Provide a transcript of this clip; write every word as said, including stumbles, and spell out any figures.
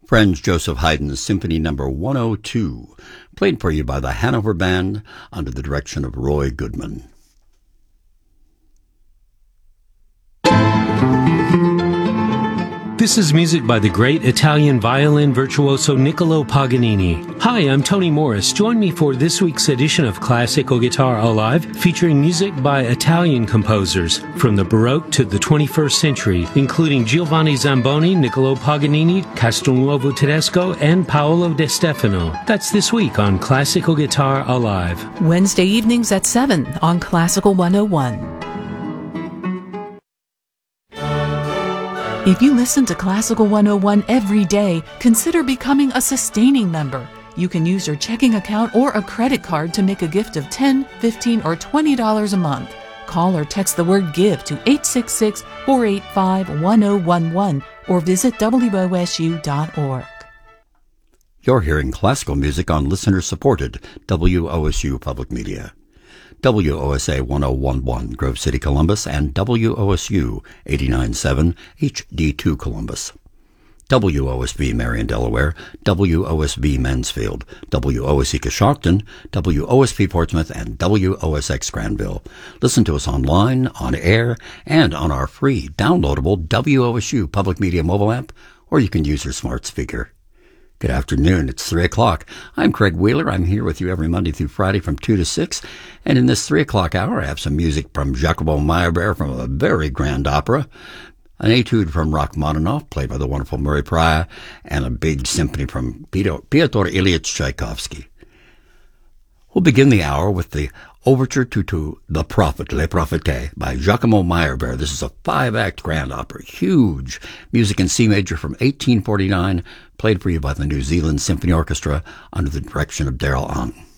Franz Joseph Haydn's Symphony Number one oh two, played for you by the Hanover Band under the direction of Roy Goodman. This is music by the great Italian violin virtuoso Niccolo Paganini. Hi, I'm Tony Morris. Join me for this week's edition of Classical Guitar Alive, featuring music by Italian composers from the Baroque to the twenty-first century, including Giovanni Zamboni, Niccolo Paganini, Castelnuovo Tedesco, and Paolo De Stefano. That's this week on Classical Guitar Alive. Wednesday evenings at seven on Classical one oh one. If you listen to Classical one oh one every day, consider becoming a sustaining member. You can use your checking account or a credit card to make a gift of ten dollars, fifteen dollars, or twenty dollars a month. Call or text the word GIVE to eight six six, four eight five, one oh one one or visit W O S U dot org. You're hearing classical music on listener-supported W O S U Public Media. W O S A one oh one point one Grove City, Columbus, and W O S U eighty-nine point seven H D two Columbus. W O S B Marion, Delaware, W O S B Mansfield, W O S E Coshocton, W O S P Portsmouth, and W O S X Granville. Listen to us online, on air, and on our free downloadable W O S U Public Media mobile app, or you can use your smart speaker. Good afternoon. It's three o'clock. I'm Craig Wheeler. I'm here with you every Monday through Friday from two to six. And in this three o'clock hour, I have some music from Giacomo Meyerbeer from a very grand opera, an etude from Rachmaninoff, played by the wonderful Murray Pryor, and a big symphony from Piotr Ilyich Tchaikovsky. We'll begin the hour with the Overture to, to The Prophet, Les Prophètes, by Giacomo Meyerbeer. This is a five-act grand opera, huge music in C major from eighteen forty-nine, played for you by the New Zealand Symphony Orchestra under the direction of Daryl Ong.